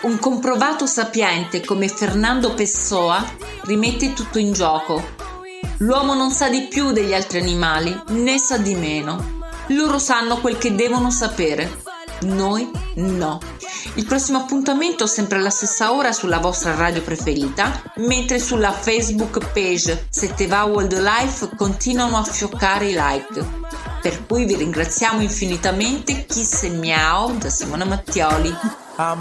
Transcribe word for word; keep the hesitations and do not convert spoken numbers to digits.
Un comprovato sapiente come Fernando Pessoa rimette tutto in gioco. L'uomo non sa di più degli altri animali, né sa di meno. Loro sanno quel che devono sapere, noi no. Il prossimo appuntamento sempre alla stessa ora sulla vostra radio preferita, mentre sulla Facebook page Se te va Wildlife continuano a fioccare i like. Per cui vi ringraziamo infinitamente. Kiss e miau da Simona Mattioli.